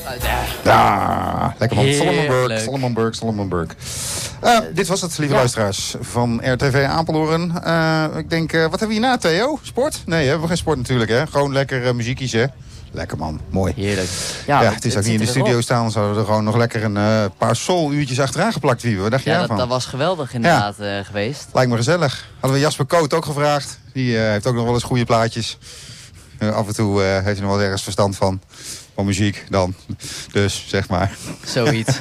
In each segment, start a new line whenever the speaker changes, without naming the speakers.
Ja, lekker man.
Heerlijk.
Solomon Burke. Dit was het, lieve luisteraars, van RTV Apeldoorn. Ik denk, wat hebben we hierna, Theo? Sport? Nee, we hebben geen sport natuurlijk, hè. Gewoon lekker muziekjes, hè. Lekker man, mooi.
Heerlijk.
Ja, het is ook niet in de studio staan, dan zouden we er gewoon nog lekker een paar soul-uurtjes achteraan geplakt, Wiebe. Wat dacht je daarvan?
Dat was geweldig inderdaad geweest.
Lijkt me gezellig. Hadden we Jasper Koot ook gevraagd. Die heeft ook nog wel eens goede plaatjes. Af en toe heeft hij nog wel ergens verstand van muziek dan. Dus, zeg maar.
Zoiets.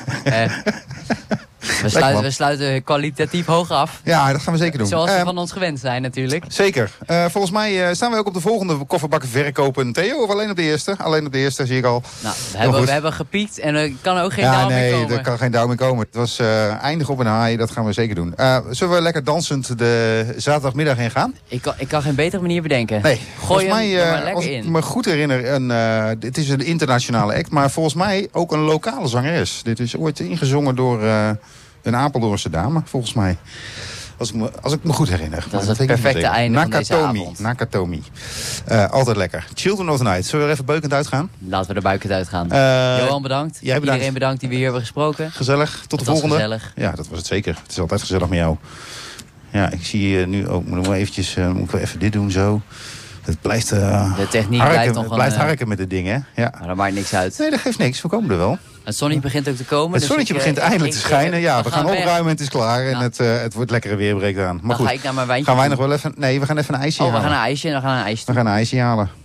We sluiten kwalitatief hoog af.
Ja, dat gaan we zeker doen.
Zoals we van ons gewend zijn natuurlijk.
Zeker. Volgens mij staan we ook op de volgende kofferbakken verkopen. Theo, of alleen op de eerste? Alleen op de eerste, zie ik al.
Nou, we hebben gepiekt en er kan ook geen dauw meer komen.
Nee, er kan geen dauw meer komen. Het was eindig op een haai, dat gaan we zeker doen. Zullen we lekker dansend de zaterdagmiddag in gaan?
Ik kan geen betere manier bedenken.
Nee,
Gooi
volgens mij,
maar lekker
als
in.
ik me goed herinner, het is een internationale act, maar volgens mij ook een lokale zangeres. Dit is ooit ingezongen door een Apeldoornse dame, volgens mij. Als ik me goed herinner.
Dat is het perfecte einde van deze avond.
Nakatomi. Altijd lekker. Children of the Night. Zullen we er even beukend uitgaan?
Laten we er buikend uitgaan. Johan, bedankt.
Jij bedankt.
Iedereen bedankt die we hier hebben gesproken.
Gezellig. Tot de volgende.
Gezellig.
Ja, dat was het zeker. Het is altijd gezellig met jou. Ja, ik zie nu ook. Moet ik wel even dit doen zo. Het blijft
de techniek
blijft harken met dit ding, hè? Ja.
Maar dat maakt niks uit.
Nee, dat geeft niks. We komen er wel.
Het zonnetje begint ook te komen.
Het zonnetje begint eindelijk te schijnen. Ja, we gaan opruimen en het is klaar.
Ja.
En het wordt lekkere weer breekt aan. Maar
dan
goed,
ga ik naar mijn wijntje.
Gaan wij nog wel even... Nee, we gaan even een ijsje halen.
We gaan een ijsje en we gaan een ijsje.
We gaan een ijsje halen.